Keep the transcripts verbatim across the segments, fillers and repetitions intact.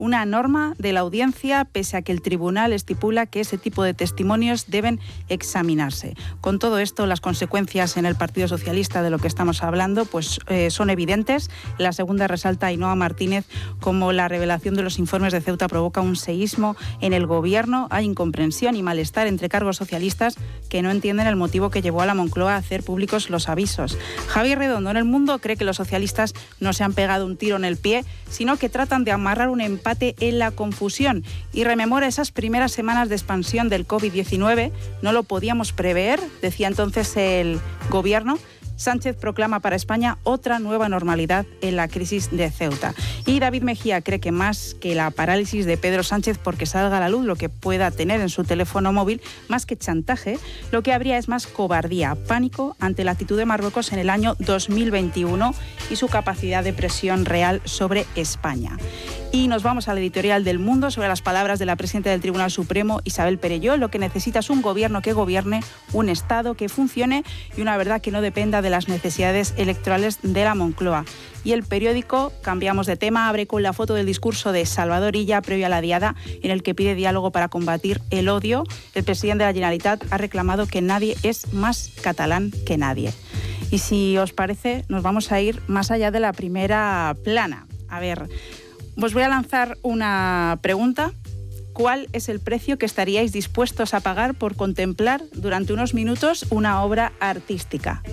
una norma de la audiencia, pese a que el tribunal estipula que ese tipo de testimonios deben examinarse. Con todo esto, las consecuencias en el Partido Socialista de lo que estamos hablando pues, eh, son evidentes. La segunda resalta Ainhoa Martínez como la revelación de los informes de Ceuta provoca un seísmo en el gobierno. Hay incomprensión y malestar entre cargos socialistas que no entienden el motivo que llevó a la Moncloa a hacer públicos los avisos. Javier Redondo en El Mundo cree que los socialistas no se han pegado un tiro en el pie, sino que tratan de amarrar un empate en la confusión y rememora esas primeras semanas de expansión del covid diecinueve. No lo podíamos prever, decía entonces el gobierno. Sánchez proclama para España otra nueva normalidad en la crisis de Ceuta. Y David Mejía cree que más que la parálisis de Pedro Sánchez porque salga a la luz lo que pueda tener en su teléfono móvil, más que chantaje, lo que habría es más cobardía, pánico ante la actitud de Marruecos en el año dos mil veintiuno y su capacidad de presión real sobre España. Y nos vamos al editorial del Mundo sobre las palabras de la presidenta del Tribunal Supremo, Isabel Perelló. Lo que necesita es un gobierno que gobierne, un Estado que funcione y una verdad que no dependa de las necesidades electorales de la Moncloa. Y el periódico, cambiamos de tema, abre con la foto del discurso de Salvador Illa previo a la Diada, en el que pide diálogo para combatir el odio. El presidente de la Generalitat ha reclamado que nadie es más catalán que nadie. Y si os parece, nos vamos a ir más allá de la primera plana. A ver, os voy a lanzar una pregunta. ¿Cuál es el precio que estaríais dispuestos a pagar por contemplar durante unos minutos una obra artística?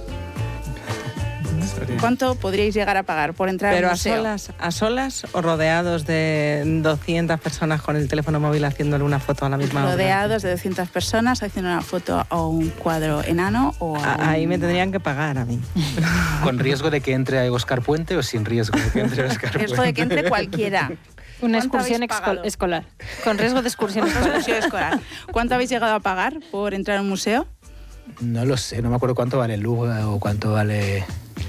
¿Cuánto podríais llegar a pagar por entrar Pero al a museo? solas, a solas o rodeados de doscientas personas con el teléfono móvil haciéndole una foto a la misma obra? Rodeados de doscientas personas haciendo una foto a un cuadro enano o a A- Ahí un- me tendrían que pagar a mí. ¿Con riesgo de que entre Óscar Puente o sin riesgo de que entre Óscar Puente? riesgo de que entre cualquiera. Una ¿Cuánto excursión habéis exco- pagado? escolar. Con riesgo de excursión escolar. Excursión escolar. ¿Cuánto habéis llegado a pagar por entrar a un museo? No lo sé, no me acuerdo cuánto vale el Louvre o cuánto vale...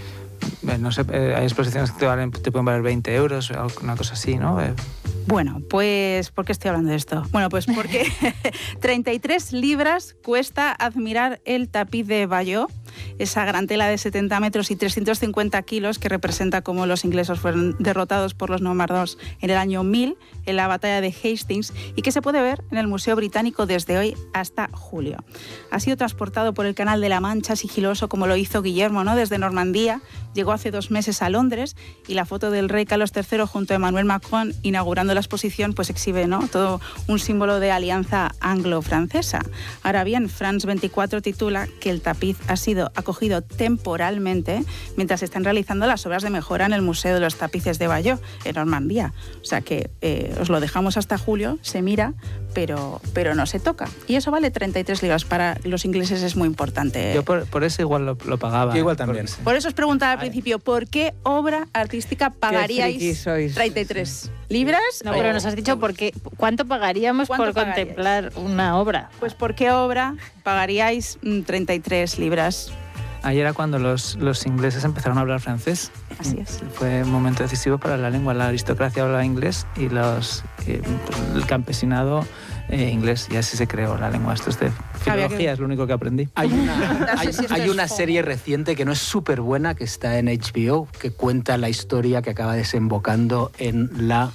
Eh, No sé, eh, hay exposiciones que te, valen, te pueden valer veinte euros o una cosa así, ¿no? Eh, Bueno, pues, ¿por qué estoy hablando de esto? Bueno, pues porque treinta y tres libras cuesta admirar el tapiz de Bayeux, esa gran tela de setenta metros y trescientos cincuenta kilos que representa cómo los ingleses fueron derrotados por los normandos en el año mil en la batalla de Hastings y que se puede ver en el Museo Británico desde hoy hasta julio. Ha sido transportado por el Canal de la Mancha sigiloso como lo hizo Guillermo, ¿no? Desde Normandía, llegó hace dos meses a Londres y la foto del rey Carlos tercero junto a Emmanuel Macron inaugurando la exposición pues exhibe, ¿no?, todo un símbolo de alianza anglo-francesa. Ahora bien, France veinticuatro titula que el tapiz ha sido acogido temporalmente mientras se están realizando las obras de mejora en el Museo de los Tapices de Bayeux, en Normandía. O sea que eh, os lo dejamos hasta julio, se mira, pero, pero no se toca. Y eso vale treinta y tres libras. Para los ingleses es muy importante. yo por, por eso igual lo, lo pagaba. Yo igual también. Por- Por eso os preguntaba al principio, ¿por qué obra artística frikis pagaríais sois. treinta y tres libras? No, pero o- nos has dicho por qué, cuánto pagaríamos ¿Cuánto por pagaríais? contemplar una obra. Pues ¿por qué obra pagaríais mm, treinta y tres libras? Ayer era cuando los, los ingleses empezaron a hablar francés. Así es. Fue un momento decisivo para la lengua. La aristocracia hablaba inglés y los, eh, el campesinado eh, inglés. Y así se creó la lengua. Esto es de Había filología, que- es lo único que aprendí. Hay una, No sé hay, si esto hay es una FOMO. serie reciente que no es súper buena, que está en H B O, que cuenta la historia que acaba desembocando en la,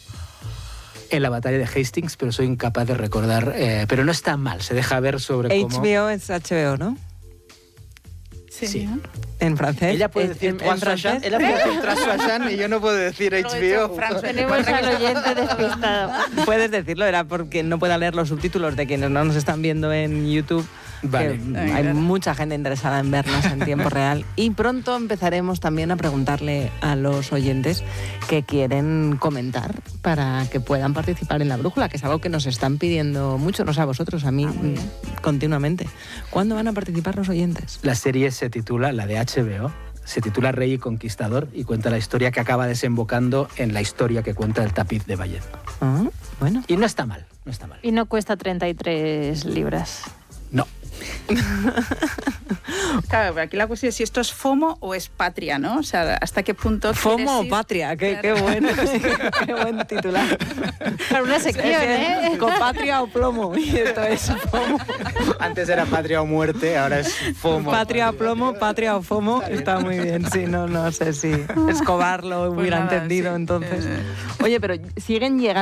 en la batalla de Hastings, pero soy incapaz de recordar. Eh, pero no está mal, se deja ver sobre cómo... H B O es H B O, ¿no? Sí. ¿no? En francés. Ella puede En- decir en- en Trois francés. Soixante, ella puede decir Trois Soixante y yo no puedo decir H B O. Tenemos al oyente despistado. Puedes decirlo, era porque no pueda leer los subtítulos de quienes no nos están viendo en YouTube. Vale. que hay mucha gente interesada en vernos en tiempo real. Y pronto empezaremos también a preguntarle a los oyentes que quieren comentar para que puedan participar en la brújula, que es algo que nos están pidiendo mucho, no sé a vosotros, a mí Ah, muy bien. continuamente. ¿Cuándo van a participar los oyentes? La serie se titula, la de H B O, se titula Rey y Conquistador y cuenta la historia que acaba desembocando en la historia que cuenta el tapiz de Bayeux. Ah, bueno. Y no está mal, no está mal. Y no cuesta treinta y tres libras. No. Claro, pero aquí la cuestión es si esto es FOMO o es patria, ¿no? O sea, ¿hasta qué punto FOMO quieres o ir? patria, qué, Claro. qué bueno, qué buen titular. Para una sección, ¿eh? Con patria o plomo, y esto es FOMO. Antes era patria o muerte, ahora es FOMO. Patria o plomo, patria o FOMO, está muy bien, sí, no, no sé si Escobar lo Pues hubiera nada, entendido sí. entonces. Eh. Oye, pero siguen llegando